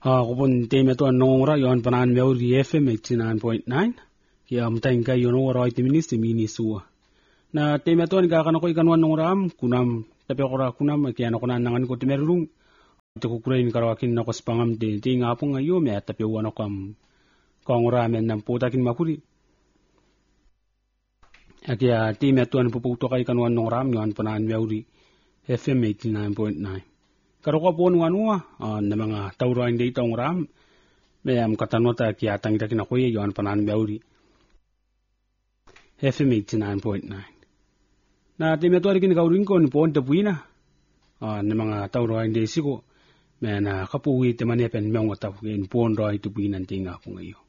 Kupon tema tuan nongora yon panan meuri FM 89.9. Kia mtain kai yon ora iti ministri minisua. Na tema tuan ka kana ko ikanwan nongoram kunam tapi ora kunam kia na kunan nangan ko timerung. Te kukurain karawakin na ko spangam de ngapong ayo me tapi wano kam kongora men nam potakin makuri. Akia tema tuan puputo kai kanwan nongoram yon panan meuri FM 89.9. Karo ko pon wanua na mga tauran de itong ram me am katanota ki atang ita kinakuya yon panan meuri FM 89.9 na timeto rin kaurin ko ni pon tapuina na mga tauran de siko me na kapuwi te manepen meong tapu in pon ro itupuinan tinga ko ngayo